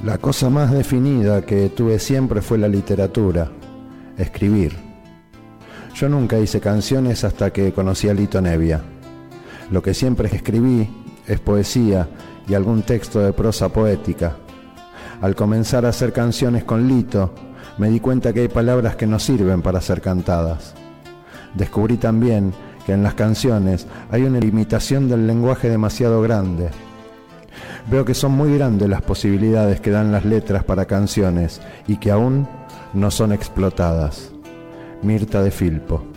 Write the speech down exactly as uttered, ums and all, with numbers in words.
La cosa más definida que tuve siempre fue la literatura, escribir. Yo nunca hice canciones hasta que conocí a Lito Nebbia. Lo que siempre escribí es poesía y algún texto de prosa poética. Al comenzar a hacer canciones con Lito, me di cuenta que hay palabras que no sirven para ser cantadas. Descubrí también que en las canciones hay una limitación del lenguaje demasiado grande. Veo que son muy grandes las posibilidades que dan las letras para canciones y que aún no son explotadas. Mirta de Filpo.